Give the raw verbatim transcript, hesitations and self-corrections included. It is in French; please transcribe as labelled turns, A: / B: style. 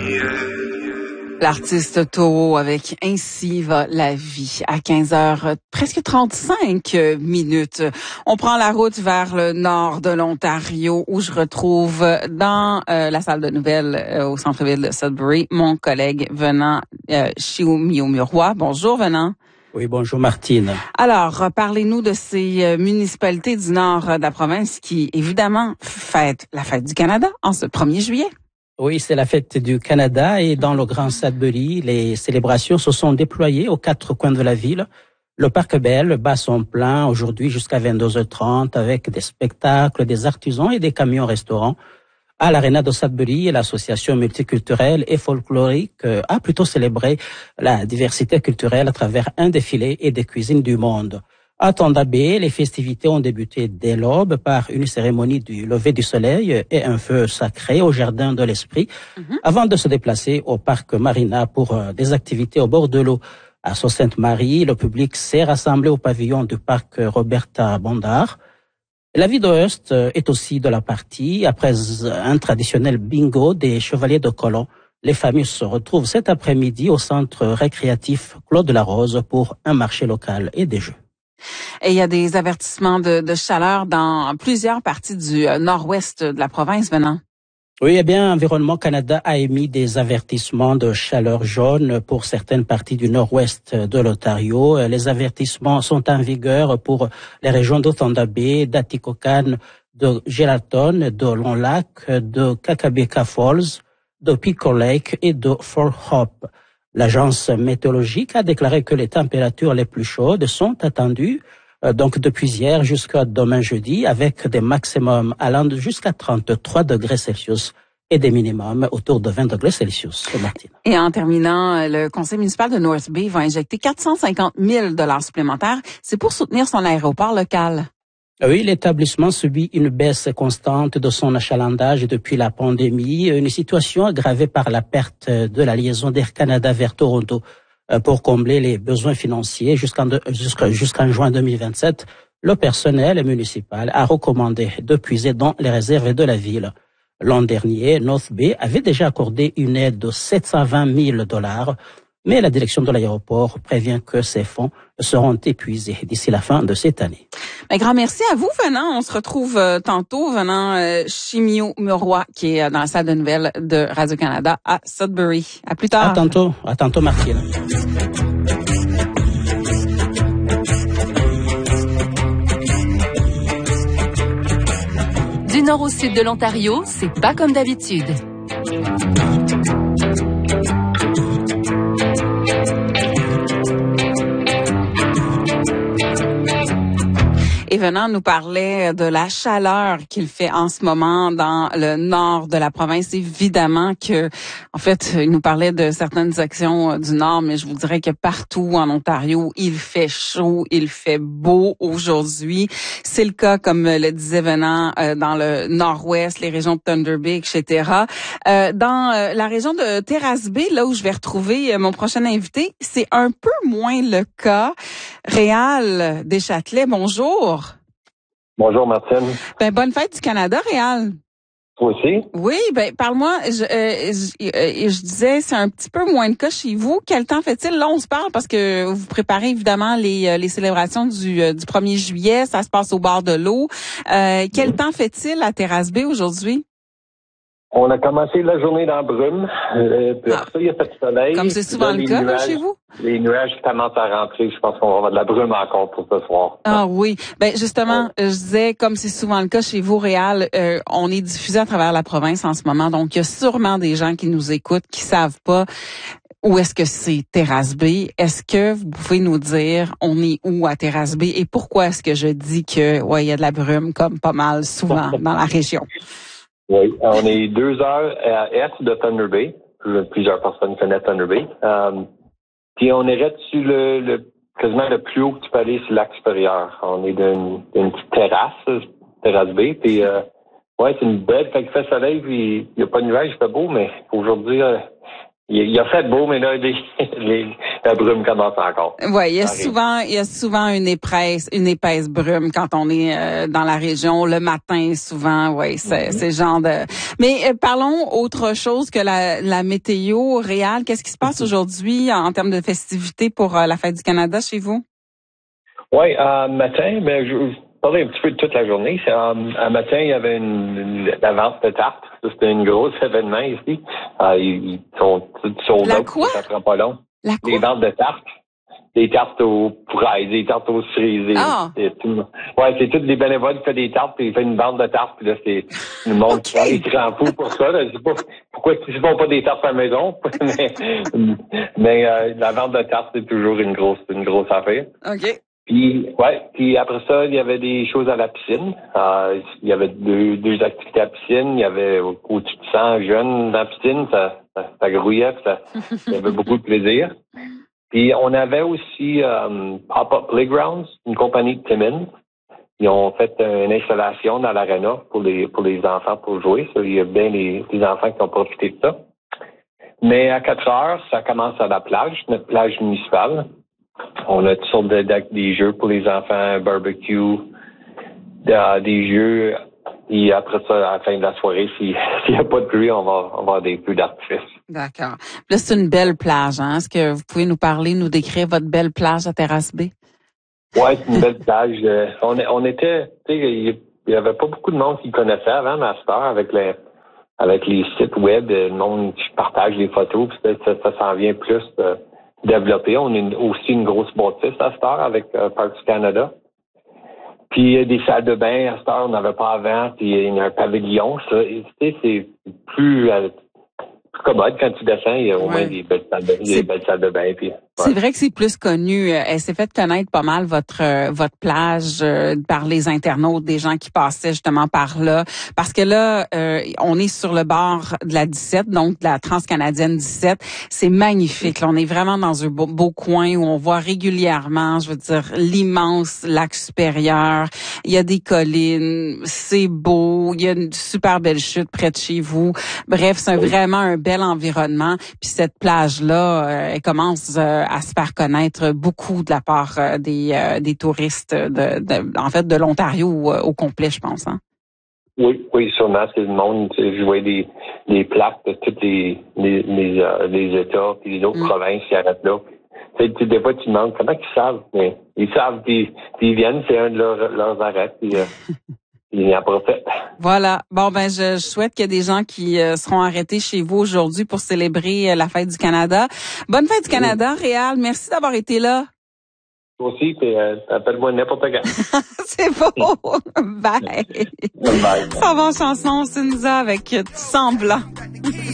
A: L'artiste Taureau avec Ainsi va la vie à quinze heures, presque trente-cinq minutes. On prend la route vers le nord de l'Ontario où je retrouve dans euh, la salle de nouvelles euh, au centre-ville de Sudbury mon collègue Venant euh, Chiomio-Muroy. Bonjour Venant.
B: Oui, bonjour Martine.
A: Alors, parlez-nous de ces municipalités du nord de la province qui, évidemment, fêtent la fête du Canada en ce premier juillet.
B: Oui, c'est la fête du Canada et dans le Grand Sudbury, les célébrations se sont déployées aux quatre coins de la ville. Le Parc Bell bat son plein aujourd'hui jusqu'à vingt-deux heures trente avec des spectacles, des artisans et des camions-restaurants. À l'Arena de Sudbury, l'association multiculturelle et folklorique a plutôt célébré la diversité culturelle à travers un défilé et des cuisines du monde. À Thunder Bay, les festivités ont débuté dès l'aube par une cérémonie du lever du soleil et un feu sacré au jardin de l'esprit, mm-hmm. avant de se déplacer au parc Marina pour euh, des activités au bord de l'eau. À Sault-Sainte-Marie, le public s'est rassemblé au pavillon du parc Roberta Bondard. La vie de Hearst est aussi de la partie. Après un traditionnel bingo des chevaliers de Colomb, les familles se retrouvent cet après-midi au centre récréatif Claude Larose pour un marché local et des jeux.
A: Et il y a des avertissements de, de chaleur dans plusieurs parties du nord-ouest de la province, Venant.
B: Oui, eh bien, Environnement Canada a émis des avertissements de chaleur jaune pour certaines parties du nord-ouest de l'Ontario. Les avertissements sont en vigueur pour les régions de Thunder Bay, d'Atikokan, de Gelaton, de Long Lac, de Kakabeka Falls, de Pico Lake et de Fort Hope. L'agence météorologique a déclaré que les températures les plus chaudes sont attendues euh, donc depuis hier jusqu'à demain jeudi avec des maximums allant jusqu'à trente-trois degrés Celsius et des minimums autour de vingt degrés Celsius. Martine.
A: Et en terminant, le conseil municipal de North Bay va injecter quatre cent cinquante mille dollars supplémentaires. C'est pour soutenir son aéroport local.
B: Oui, l'établissement subit une baisse constante de son achalandage depuis la pandémie, une situation aggravée par la perte de la liaison d'Air Canada vers Toronto. Pour combler les besoins financiers jusqu'en, jusqu'en, jusqu'en juin deux mille vingt-sept, le personnel municipal a recommandé de puiser dans les réserves de la ville. L'an dernier, North Bay avait déjà accordé une aide de sept cent vingt mille dollars, mais la direction de l'aéroport prévient que ces fonds seront épuisés d'ici la fin de cette année.
A: Un grand merci à vous, Venant. On se retrouve euh, tantôt, Venant euh, Chiomio-Muroy, qui est dans la salle de nouvelles de Radio-Canada à Sudbury. À plus tard.
B: À tantôt. À tantôt, Martine.
C: Du nord au sud de l'Ontario, c'est pas comme d'habitude.
A: Et Venant nous parlait de la chaleur qu'il fait en ce moment dans le nord de la province. Évidemment que, en fait, il nous parlait de certaines sections du nord, mais je vous dirais que partout en Ontario, il fait chaud, il fait beau aujourd'hui. C'est le cas, comme le disait Venant, dans le nord-ouest, les régions de Thunder Bay, et cetera. Dans la région de Terrace Bay, là où je vais retrouver mon prochain invité, c'est un peu moins le cas. Réal Deschâtelet, bonjour.
D: Bonjour, Martine.
A: Ben, bonne fête du Canada, Réal.
D: Toi aussi?
A: Oui, ben, parle-moi, je, euh, je, euh, je disais, c'est un petit peu moins le cas chez vous. Quel temps fait-il? Là, on se parle parce que vous préparez évidemment les, les célébrations du, du premier juillet. Ça se passe au bord de l'eau. Euh, quel mmh. temps fait-il à Terrace Bay aujourd'hui?
D: On a commencé la journée dans la brume. Euh, puis
A: ah.
D: après ça, il y a fait du soleil.
A: Comme c'est souvent
D: là,
A: le cas
D: nuages,
A: là, chez vous?
D: Les nuages commencent à rentrer. Je pense qu'on va avoir de la brume encore pour ce soir.
A: Ah oui. Ben justement, ouais. je disais, comme c'est souvent le cas chez vous, Réal, euh, on est diffusé à travers la province en ce moment. Donc, il y a sûrement des gens qui nous écoutent, qui savent pas où est-ce que c'est Terrace Bay. Est-ce que vous pouvez nous dire on est où à Terrace Bay et pourquoi est-ce que je dis que ouais, il y a de la brume comme pas mal souvent dans la région?
D: Oui, on est deux heures à est de Thunder Bay. Plusieurs personnes connaissent Thunder Bay. Um, puis on est sur le, le quasiment le plus haut que tu peux aller, c'est le lac supérieur. On est d'une une petite terrasse, Terrace Bay. Puis euh, ouais, c'est une belle, fait qu'il fait soleil, puis il n'y a pas de nuages, il fait beau, mais aujourd'hui, euh, il, il a fait beau, mais là, les, les, la brume commence encore.
A: Oui, il y a souvent, il y a souvent une épaisse, une épaisse brume quand on est euh, dans la région le matin. Souvent, oui, c'est, mm-hmm. c'est genre de. Mais euh, parlons autre chose que la, la météo réelle. Qu'est-ce qui se passe aujourd'hui en, en termes de festivités pour euh, la Fête du Canada chez vous?
D: Oui, euh, matin, mais je, je parlais un petit peu de toute la journée. C'est, euh, un matin, il y avait une, une la vente de tartes. Ça, c'était un gros événement ici. Euh, ils, ils sont sold
A: la
D: out,
A: quoi?
D: ça prend pas long.
A: La quoi?
D: Les ventes de tartes. Des tartes aux pourailles, des tartes aux cerises.
A: Ah!
D: C'est tout. Ouais, c'est tous les bénévoles qui font des tartes, puis ils font une bande de tartes, puis là, c'est le monde
A: okay.
D: qui rend fou pour ça. Là. Je sais pas pourquoi ils ne font pas des tartes à la maison, mais, mais euh, la vente de tartes, c'est toujours une grosse, une grosse affaire.
A: OK.
D: Puis, ouais, puis après ça, il y avait des choses à la piscine. Euh, il y avait deux, deux activités à la piscine. Il y avait au-dessus de cent jeunes dans la piscine. Ça, ça, ça grouillait, ça, il y avait beaucoup de plaisir. Puis on avait aussi euh, Pop-Up Playgrounds, une compagnie de Timmins. Ils ont fait une installation dans l'arena pour les pour les enfants pour jouer. Ça, il y a bien les, les enfants qui ont profité de ça. Mais à quatre heures, ça commence à la plage, notre plage municipale. On a toutes sortes de, de des jeux pour les enfants, barbecue, de, des jeux. Et après ça, à la fin de la soirée, s'il n'y a pas de pluie, on va, on va avoir des feux d'artifice.
A: D'accord. Là, c'est une belle plage, hein? Est-ce que vous pouvez nous parler, nous décrire votre belle plage à Terrasse Bay?
D: Oui, c'est une belle plage. On, on était, tu sais, il y avait pas beaucoup de monde qui connaissait avant, mais à cette heure, avec les, avec les sites web, le monde qui partage les photos, puis ça, ça, ça s'en vient plus euh, développé. On est aussi une grosse bâtisse à cette heure avec euh, Parcs du Canada. Puis euh, des salles de bain, à cette heure, on n'avait pas avant, puis il y a un pavillon. Ça, tu sais, c'est plus, euh, plus commode quand tu descends, il y a au moins ouais. des belles salles de, des belles salles de bain. Puis, ouais.
A: C'est vrai que c'est plus connu. Elle s'est fait connaître pas mal votre euh, votre plage euh, par les internautes, des gens qui passaient justement par là. Parce que là, euh, on est sur le bord de la dix-sept, donc de la Transcanadienne dix-sept. C'est magnifique. Là, on est vraiment dans un beau, beau coin où on voit régulièrement, je veux dire, l'immense lac supérieur. Il y a des collines, c'est beau. Il y a une super belle chute près de chez vous. Bref, c'est un, vraiment un bel environnement. Puis cette plage-là, euh, elle commence euh, à se faire connaître beaucoup de la part euh, des euh, des touristes de, de en fait de l'Ontario au, au complet, je pense. Hein?
D: Oui, oui, sûrement. C'est le monde. Je vois des des plaques de tous les les les, euh, les États puis les autres mm. provinces qui arrêtent là. Tu sais, des fois tu te demandes comment ils savent, mais ils savent puis, puis ils viennent, c'est un de leurs leurs arrêts. Puis, euh, il en profite.
A: Voilà. Bon, ben, je, je souhaite qu'il y ait des gens qui euh, seront arrêtés chez vous aujourd'hui pour célébrer euh, la Fête du Canada. Bonne Fête du Canada, oui. Réal. Merci d'avoir été là.
D: Toi aussi, puis euh, appelle-moi n'importe quand.
A: C'est beau. Bye.
D: Bye.
A: Très bonne chanson, Cinza avec Semblant.